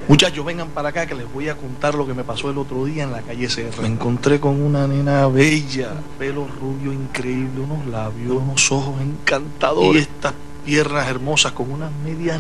Muchachos, vengan para acá que les voy a contar lo que me pasó el otro día en la calle CR. Me encontré con una nena bella, pelo rubio increíble, unos labios, unos ojos encantadores y estas piernas hermosas con unas medias